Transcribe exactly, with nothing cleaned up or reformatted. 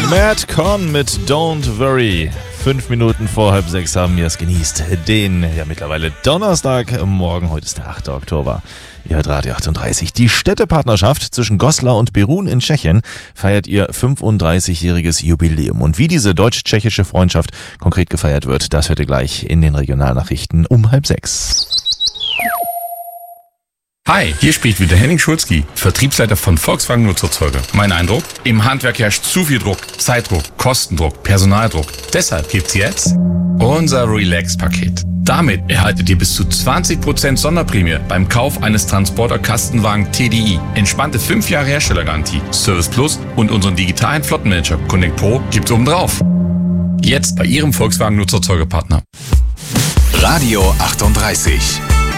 Matt Con mit Don't Worry. Fünf Minuten vor halb sechs haben wir es genießt. Den, ja mittlerweile Donnerstag, morgen, heute ist der achte Oktober. Ihr hört Radio achtunddreißig. Die Städtepartnerschaft zwischen Goslar und Berun in Tschechien feiert ihr fünfunddreißigjähriges Jubiläum. Und wie diese deutsch-tschechische Freundschaft konkret gefeiert wird, das hört ihr gleich in den Regionalnachrichten um halb sechs. Hi, hier spricht wieder Henning Schulzki, Vertriebsleiter von Volkswagen Nutzerzeuger. Mein Eindruck? Im Handwerk herrscht zu viel Druck, Zeitdruck, Kostendruck, Personaldruck. Deshalb gibt's jetzt unser Relax-Paket. Damit erhaltet ihr bis zu zwanzig Prozent Sonderprämie beim Kauf eines Transporter-Kastenwagen T D I. Entspannte fünf Jahre Herstellergarantie, Service Plus und unseren digitalen Flottenmanager Connect Pro gibt's obendrauf. Jetzt bei Ihrem Volkswagen Nutzerzeugerpartner. Radio achtunddreißig.